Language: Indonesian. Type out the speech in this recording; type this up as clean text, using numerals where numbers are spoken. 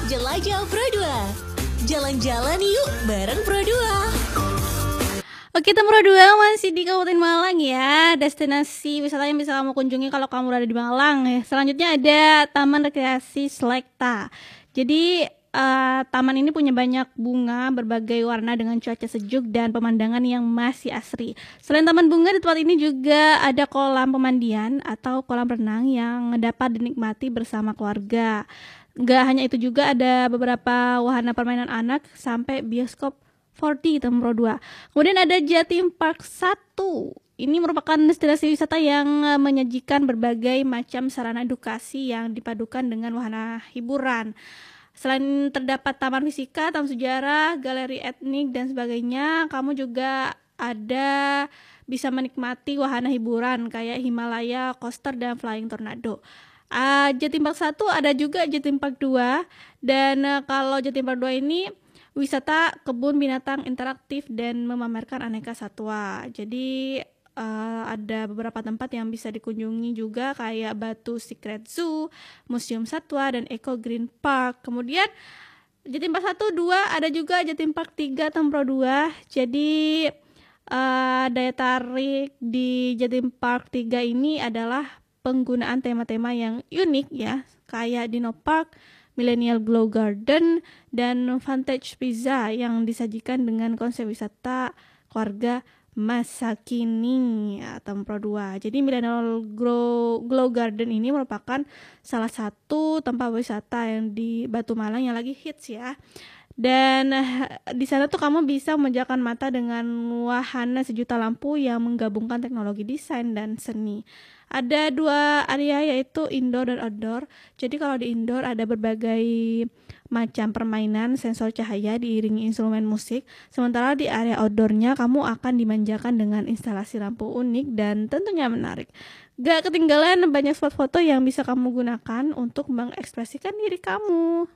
Jelajah Pro 2. Jalan-jalan yuk bareng Pro 2. Oke, Pro 2 masih di Kabupaten Malang ya. Destinasi wisata yang bisa kamu kunjungi kalau kamu berada di Malang ya. Selanjutnya ada Taman Rekreasi Selekta. Jadi taman ini punya banyak bunga berbagai warna dengan cuaca sejuk dan pemandangan yang masih asri. Selain taman bunga, di tempat ini juga ada kolam pemandian atau kolam renang yang dapat dinikmati bersama keluarga. Nggak hanya itu, juga ada beberapa wahana permainan anak sampai bioskop 4D Pro 2. Kemudian ada Jatim Park 1. Ini merupakan destinasi wisata yang menyajikan berbagai macam sarana edukasi yang dipadukan dengan wahana hiburan. Selain terdapat taman fisika, taman sejarah, galeri etnik, dan sebagainya, kamu juga bisa menikmati wahana hiburan kayak Himalaya, coaster, dan flying tornado. Jatim Park 1 ada juga Jatim Park 2. Dan kalau Jatim Park 2 ini wisata kebun binatang interaktif dan memamerkan aneka satwa. Jadi ada beberapa tempat yang bisa dikunjungi juga kayak Batu Secret Zoo, Museum Satwa, dan Eco Green Park. Kemudian Jatim Park 1, 2 ada juga Jatim Park 3 Pro 2. Jadi daya tarik di Jatim Park 3 ini adalah penggunaan tema-tema yang unik ya, kayak Dino Park, Millennial Glow Garden, dan Vantage Pizza yang disajikan dengan konsep wisata keluarga masa kini atau Pro 2. Jadi Millennial Glow Garden ini merupakan salah satu tempat wisata yang di Batu Malang yang lagi hits ya. Dan di sana tuh kamu bisa memanjakan mata dengan wahana sejuta lampu yang menggabungkan teknologi desain dan seni. Ada 2 area, yaitu indoor dan outdoor. Jadi kalau di indoor ada berbagai macam permainan sensor cahaya diiringi instrumen musik. Sementara di area outdoornya kamu akan dimanjakan dengan instalasi lampu unik dan tentunya menarik. Gak ketinggalan banyak spot foto yang bisa kamu gunakan untuk mengekspresikan diri kamu.